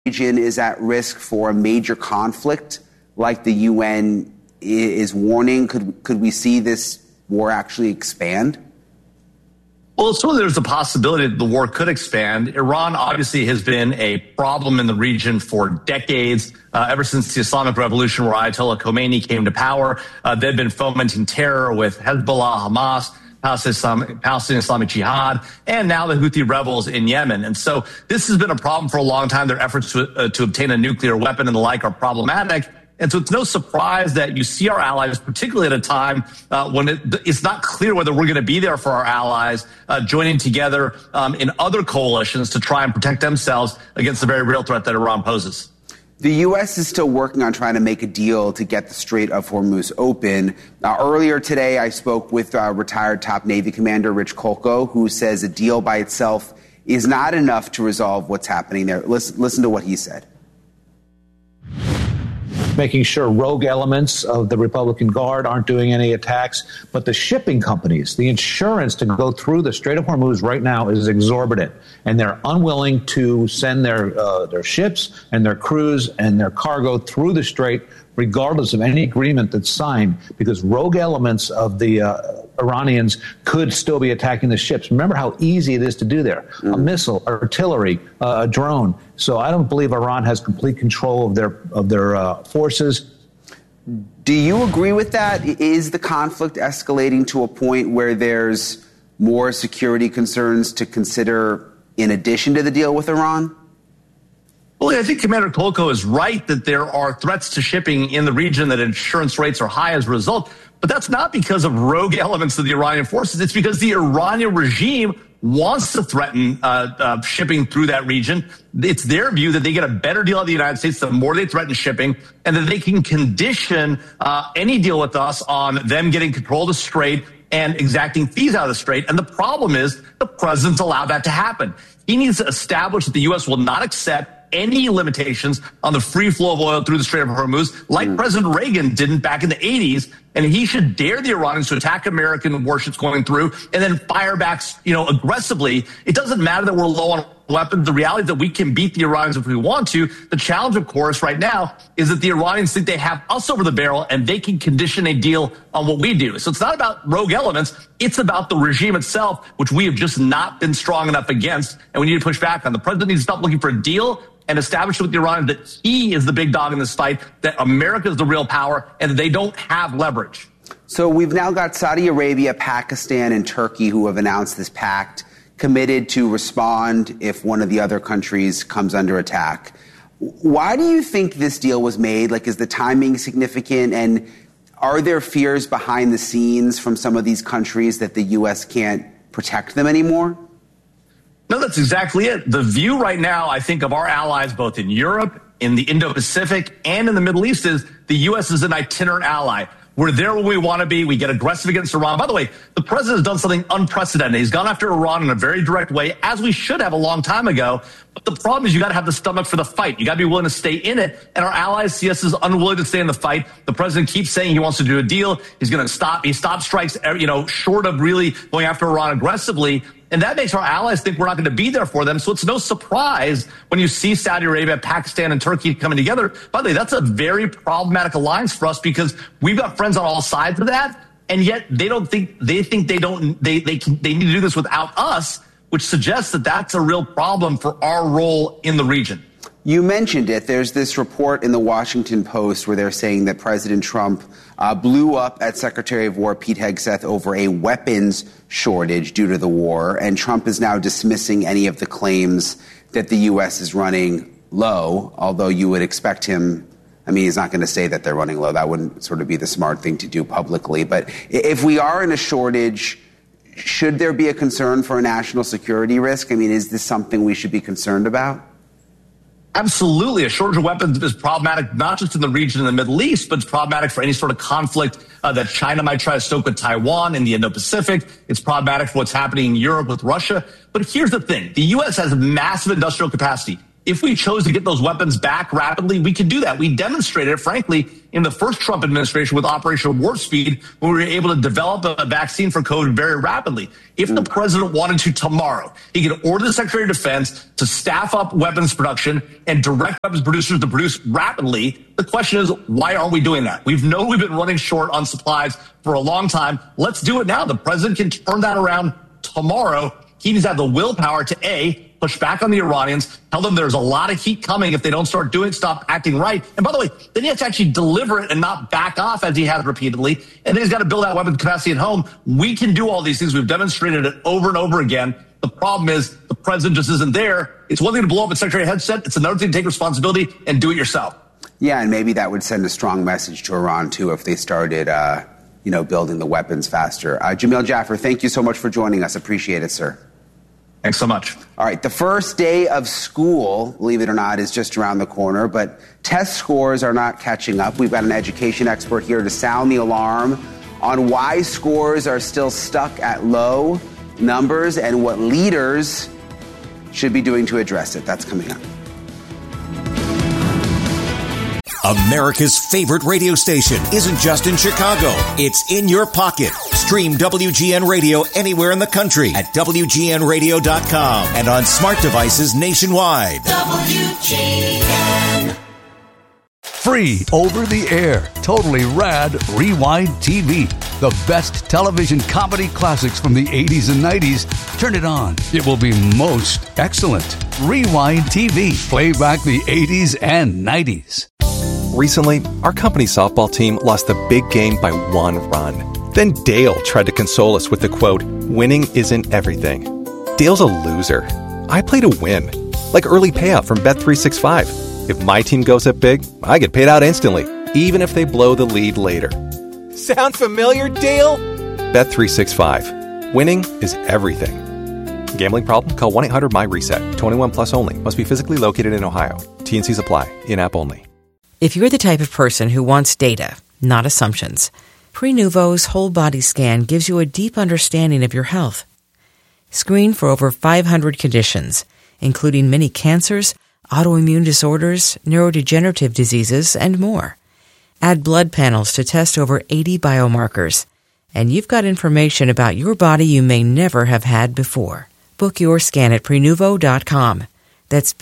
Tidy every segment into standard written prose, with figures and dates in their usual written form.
region is at risk for a major conflict like the UN is warning? Could we see this war actually expand? Well, certainly there's the possibility that the war could expand. Iran obviously has been a problem in the region for decades, ever since the Islamic Revolution, where Ayatollah Khomeini came to power. They've been fomenting terror with Hezbollah, Hamas, Palestinian Islamic Jihad, and now the Houthi rebels in Yemen. And so this has been a problem for a long time. Their efforts to obtain a nuclear weapon and the like are problematic. And so it's no surprise that you see our allies, particularly at a time when it's not clear whether we're going to be there for our allies, joining together in other coalitions to try and protect themselves against the very real threat that Iran poses. The U.S. is still working on trying to make a deal to get the Strait of Hormuz open. Earlier today, I spoke with retired top Navy Commander Rich Kolko, who says a deal by itself is not enough to resolve what's happening there. Listen to what he said. Making sure rogue elements of the Republican Guard aren't doing any attacks. But the shipping companies, the insurance to go through the Strait of Hormuz right now is exorbitant. And they're unwilling to send their ships and their crews and their cargo through the strait, regardless of any agreement that's signed, because rogue elements of the Iranians could still be attacking the ships. Remember how easy it is to do there. A missile, artillery, a drone. So I don't believe Iran has complete control of their forces. Do you agree with that? Is the conflict escalating to a point where there's more security concerns to consider in addition to the deal with Iran? Well, I think Commander Kolko is right that there are threats to shipping in the region, that insurance rates are high as a result. But that's not because of rogue elements of the Iranian forces. It's because the Iranian regime wants to threaten shipping through that region. It's their view that they get a better deal out of the United States the more they threaten shipping, and that they can condition any deal with us on them getting control of the strait and exacting fees out of the strait. And the problem is the president's allowed that to happen. He needs to establish that the U.S. will not accept any limitations on the free flow of oil through the Strait of Hormuz, like President Reagan didn't back in the 80s. And he should dare the Iranians to attack American warships going through and then fire back, aggressively. It doesn't matter that we're low on weapons. The reality is that we can beat the Iranians if we want to. The challenge, of course, right now is that the Iranians think they have us over the barrel and they can condition a deal on what we do. So it's not about rogue elements. It's about the regime itself, which we have just not been strong enough against. And we need to push back on. The president needs to stop looking for a deal and establish with the Iranians that he is the big dog in this fight, that America is the real power, and that they don't have leverage. So we've now got Saudi Arabia, Pakistan, and Turkey who have announced this pact, committed to respond if one of the other countries comes under attack. Why do you think this deal was made? Is the timing significant? And are there fears behind the scenes from some of these countries that the U.S. can't protect them anymore? No, that's exactly it. The view right now, I think, of our allies, both in Europe, in the Indo-Pacific, and in the Middle East, is the U.S. is an itinerant ally. We're there when we want to be. We get aggressive against Iran. By the way, the president has done something unprecedented. He's gone after Iran in a very direct way, as we should have a long time ago. But the problem is you got to have the stomach for the fight. You got to be willing to stay in it. And our allies see us as unwilling to stay in the fight. The president keeps saying he wants to do a deal. He's going to stop. He stops strikes, short of really going after Iran aggressively. And that makes our allies think we're not going to be there for them. So it's no surprise when you see Saudi Arabia, Pakistan, and Turkey coming together. By the way, that's a very problematic alliance for us because we've got friends on all sides of that. And yet they think they need to do this without us, which suggests that that's a real problem for our role in the region. You mentioned it. There's this report in the Washington Post where they're saying that President Trump blew up at Secretary of War Pete Hegseth over a weapons shortage due to the war. And Trump is now dismissing any of the claims that the U.S. is running low, although you would expect him. He's not going to say that they're running low. That wouldn't sort of be the smart thing to do publicly. But if we are in a shortage, should there be a concern for a national security risk? Is this something we should be concerned about? Absolutely. A shortage of weapons is problematic, not just in the region in the Middle East, but it's problematic for any sort of conflict that China might try to stoke with Taiwan in the Indo-Pacific. It's problematic for what's happening in Europe with Russia. But here's the thing. The U.S. has massive industrial capacity, If we chose to get those weapons back rapidly, we could do that. We demonstrated it, frankly, in the first Trump administration with Operation Warp Speed, when we were able to develop a vaccine for COVID very rapidly. If the president wanted to tomorrow, he could order the Secretary of Defense to staff up weapons production and direct weapons producers to produce rapidly. The question is, why aren't we doing that? We've known we've been running short on supplies for a long time. Let's do it now. The president can turn that around tomorrow. He needs to have the willpower to, A, push back on the Iranians, tell them there's a lot of heat coming if they don't stop acting right. And by the way, then he has to actually deliver it and not back off as he has repeatedly. And then he's got to build out weapons capacity at home. We can do all these things. We've demonstrated it over and over again. The problem is the president just isn't there. It's one thing to blow up a secretary headset. It's another thing to take responsibility and do it yourself. Yeah, and maybe that would send a strong message to Iran, too, if they started, building the weapons faster. Jamil Jaffer, thank you so much for joining us. Appreciate it, sir. Thanks so much. All right, the first day of school, believe it or not, is just around the corner, but test scores are not catching up. We've got an education expert here to sound the alarm on why scores are still stuck at low numbers and what leaders should be doing to address it. That's coming up. America's favorite radio station isn't just in Chicago. It's in your pocket. Stream WGN Radio anywhere in the country at WGNradio.com and on smart devices nationwide. WGN. Free over the air. Totally rad Rewind TV. The best television comedy classics from the 80s and 90s. Turn it on. It will be most excellent. Rewind TV. Play back the 80s and 90s. Recently, our company softball team lost the big game by 1 run. Then Dale tried to console us with the quote, "Winning isn't everything." Dale's a loser. I play to win. Like early payout from Bet365. If my team goes up big, I get paid out instantly, even if they blow the lead later. Sound familiar, Dale? Bet365. Winning is everything. Gambling problem? Call 1-800-MY-RESET. 21 plus only. Must be physically located in Ohio. T&Cs apply. In-app only. If you're the type of person who wants data, not assumptions, Prenuvo's whole body scan gives you a deep understanding of your health. Screen for over 500 conditions, including many cancers, autoimmune disorders, neurodegenerative diseases, and more. Add blood panels to test over 80 biomarkers, and you've got information about your body you may never have had before. Book your scan at Prenuvo.com. That's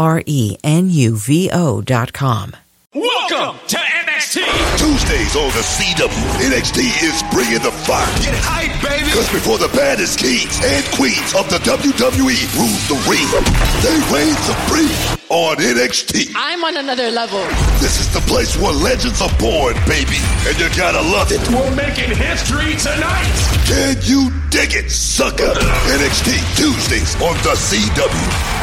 Prenuvo.com. Welcome to NXT! Tuesdays on the CW, NXT is bringing the fire. Get hype, baby! Because before the baddest kings and queens of the WWE rule the ring, they reign supreme on NXT. I'm on another level. This is the place where legends are born, baby, and you gotta love it. We're making history tonight! Can you dig it, sucker? NXT Tuesdays on the CW.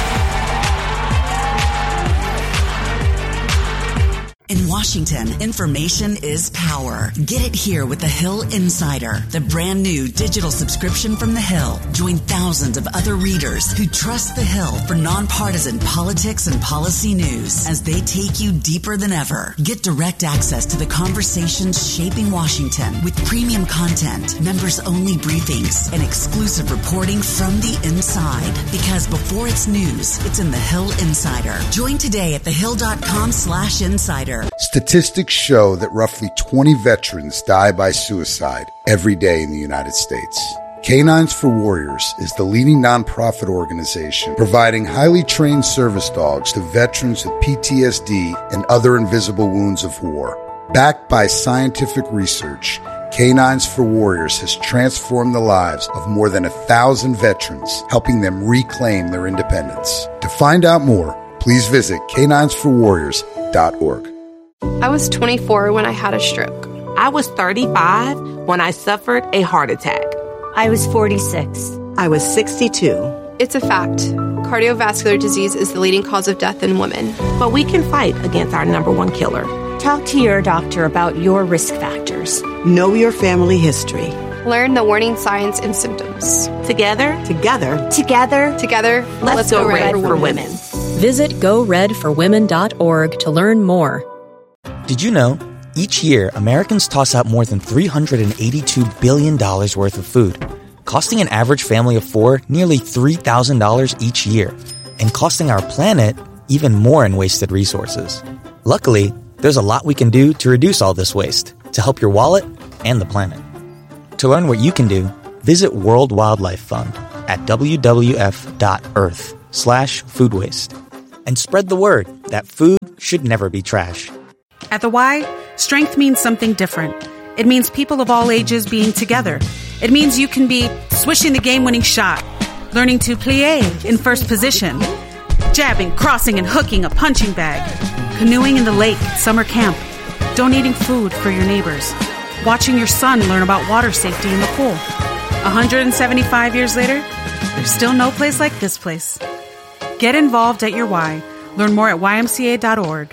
In Washington, information is power. Get it here with The Hill Insider, the brand new digital subscription from The Hill. Join thousands of other readers who trust The Hill for nonpartisan politics and policy news as they take you deeper than ever. Get direct access to the conversations shaping Washington with premium content, members-only briefings, and exclusive reporting from the inside. Because before it's news, it's in The Hill Insider. Join today at thehill.com/insider. Statistics show that roughly 20 veterans die by suicide every day in the United States. Canines for Warriors is the leading nonprofit organization providing highly trained service dogs to veterans with PTSD and other invisible wounds of war. Backed by scientific research, Canines for Warriors has transformed the lives of more than 1,000 veterans, helping them reclaim their independence. To find out more, please visit caninesforwarriors.org. I was 24 when I had a stroke. I was 35 when I suffered a heart attack. I was 46. I was 62. It's a fact. Cardiovascular disease is the leading cause of death in women. But we can fight against our number one killer. Talk to your doctor about your risk factors. Know your family history. Learn the warning signs and symptoms. Together, let's go red for women. Visit GoRedForWomen.org to learn more. Did you know, each year, Americans toss out more than $382 billion worth of food, costing an average family of 4 nearly $3,000 each year, and costing our planet even more in wasted resources. Luckily, there's a lot we can do to reduce all this waste, to help your wallet and the planet. To learn what you can do, visit World Wildlife Fund at wwf.earth/food waste. And spread the word that food should never be trash. At the Y, strength means something different. It means people of all ages being together. It means you can be swishing the game-winning shot, learning to plie in first position, jabbing, crossing, and hooking a punching bag, canoeing in the lake at summer camp, donating food for your neighbors, watching your son learn about water safety in the pool. 175 years later, there's still no place like this place. Get involved at your Y. Learn more at ymca.org.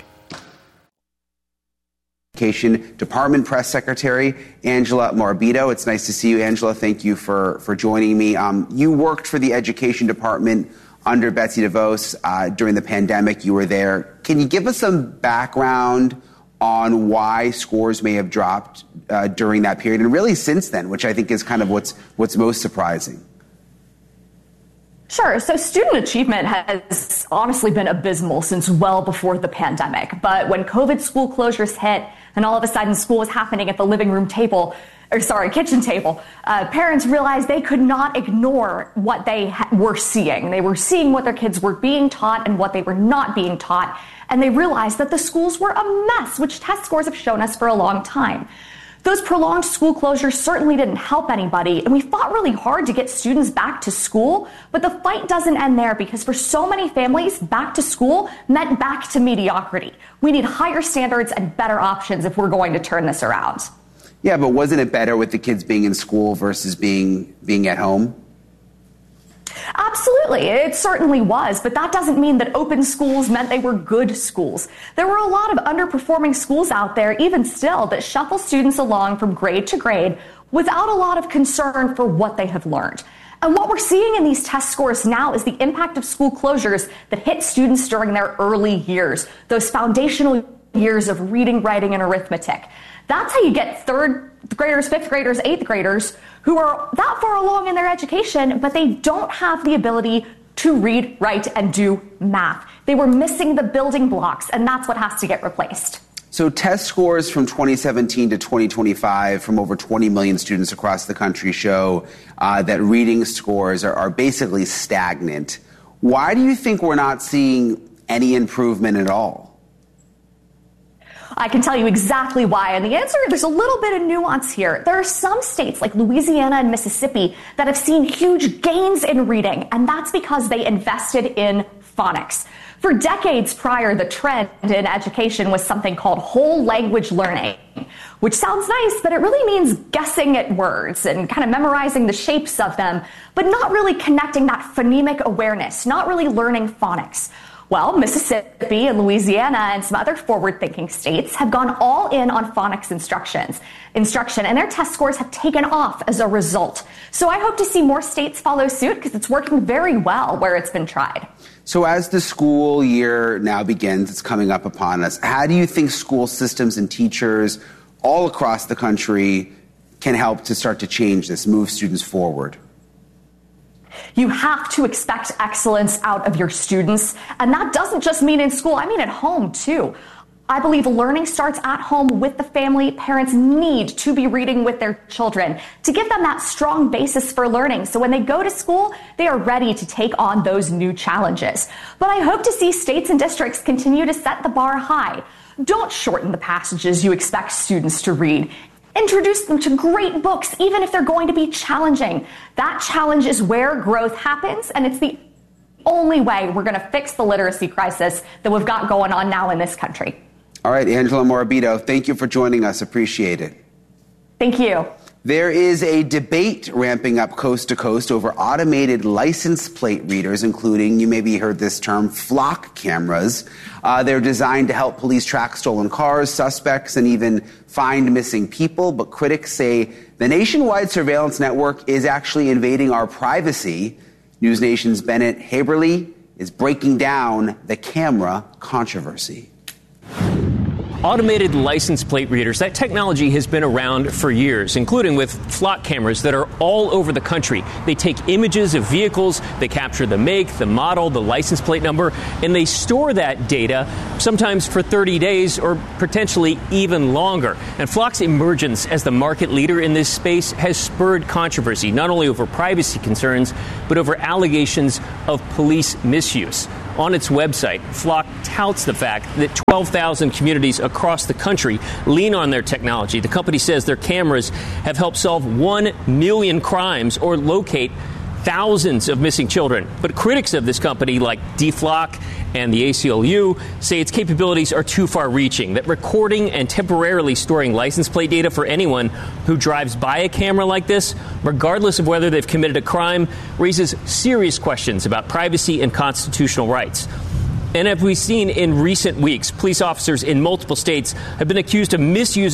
Education Department Press Secretary Angela Morabito. It's nice to see you, Angela. Thank you for joining me. You worked for the Education Department under Betsy DeVos during the pandemic. You were there. Can you give us some background on why scores may have dropped during that period and really since then, which I think is kind of what's most surprising? Sure. So student achievement has honestly been abysmal since well before the pandemic. But when COVID school closures hit and all of a sudden school was happening at the kitchen table, parents realized they could not ignore what they were seeing. They were seeing what their kids were being taught and what they were not being taught. And they realized that the schools were a mess, which test scores have shown us for a long time. Those prolonged school closures certainly didn't help anybody, and we fought really hard to get students back to school, but the fight doesn't end there because for so many families, back to school meant back to mediocrity. We need higher standards and better options if we're going to turn this around. Yeah, but wasn't it better with the kids being in school versus being at home? Absolutely. It certainly was, but that doesn't mean that open schools meant they were good schools. There were a lot of underperforming schools out there, even still, that shuffle students along from grade to grade without a lot of concern for what they have learned. And what we're seeing in these test scores now is the impact of school closures that hit students during their early years, those foundational years of reading, writing, and arithmetic. That's how you get third graders, fifth graders, eighth graders who are that far along in their education, but they don't have the ability to read, write, and do math. They were missing the building blocks, and that's what has to get replaced. So test scores from 2017 to 2025 from over 20 million students across the country show that reading scores are basically stagnant. Why do you think we're not seeing any improvement at all? I can tell you exactly why. And the answer, there's a little bit of nuance here. There are some states like Louisiana and Mississippi that have seen huge gains in reading, and that's because they invested in phonics. For decades prior, the trend in education was something called whole language learning, which sounds nice, but it really means guessing at words and kind of memorizing the shapes of them, but not really connecting that phonemic awareness, not really learning phonics. Well, Mississippi and Louisiana and some other forward-thinking states have gone all in on phonics instruction, and their test scores have taken off as a result. So I hope to see more states follow suit because it's working very well where it's been tried. So as the school year now begins, it's coming up upon us, how do you think school systems and teachers all across the country can help to start to change this, move students forward? You have to expect excellence out of your students, and that doesn't just mean in school, I mean at home too. I believe learning starts at home with the family. Parents need to be reading with their children to give them that strong basis for learning. So when they go to school, they are ready to take on those new challenges. But I hope to see states and districts continue to set the bar high. Don't shorten the passages you expect students to read. Introduce them to great books, even if they're going to be challenging. That challenge is where growth happens, and it's the only way we're going to fix the literacy crisis that we've got going on now in this country. All right, Angela Morabito, thank you for joining us. Appreciate it. Thank you. There is a debate ramping up coast to coast over automated license plate readers, including, you maybe heard this term, flock cameras. They're designed to help police track stolen cars, suspects, and even find missing people. But critics say the nationwide surveillance network is actually invading our privacy. News Nation's Bennett Haberly is breaking down the camera controversy. Automated license plate readers, that technology has been around for years, including with Flock cameras that are all over the country. They take images of vehicles, they capture the make, the model, the license plate number, and they store that data sometimes for 30 days or potentially even longer. And Flock's emergence as the market leader in this space has spurred controversy, not only over privacy concerns, but over allegations of police misuse. On its website, Flock touts the fact that 12,000 communities across the country lean on their technology. The company says their cameras have helped solve 1 million crimes or locate thousands of missing children. But critics of this company, like DFlock and the ACLU, say its capabilities are too far-reaching, that recording and temporarily storing license plate data for anyone who drives by a camera like this, regardless of whether they've committed a crime, raises serious questions about privacy and constitutional rights. And as we've seen in recent weeks, police officers in multiple states have been accused of misusing